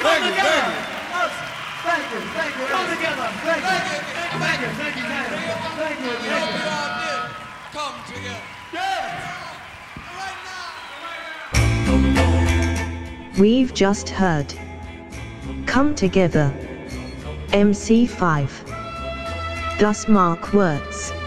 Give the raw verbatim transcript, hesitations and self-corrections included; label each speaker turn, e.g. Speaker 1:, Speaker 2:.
Speaker 1: Come
Speaker 2: Thank you,
Speaker 1: together.
Speaker 2: thank you.
Speaker 3: Thank you, thank you.
Speaker 1: Come together.
Speaker 3: Thank you.
Speaker 1: Thank you.
Speaker 3: Thank you, thank you, thank you. Thank you,
Speaker 2: We
Speaker 3: thank
Speaker 2: hope
Speaker 3: you.
Speaker 2: we all did come together.
Speaker 1: Yeah.
Speaker 4: We've just heard Come Together, M C five. Thus mark words.